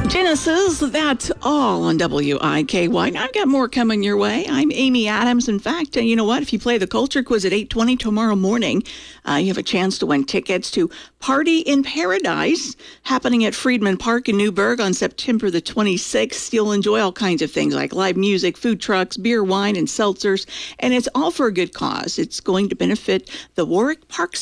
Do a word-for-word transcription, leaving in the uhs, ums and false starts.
Genesis, that's all on W I K Y. I've got more coming your way. I'm Amy Adams. In fact, uh, you know what? If you play the Culture Quiz at eight twenty tomorrow morning, uh, you have a chance to win tickets to Party in Paradise, happening at Friedman Park in Newburgh on September the twenty-sixth. You'll enjoy all kinds of things like live music, food trucks, beer, wine, and seltzers, and it's all for a good cause. It's going to benefit the Warwick Park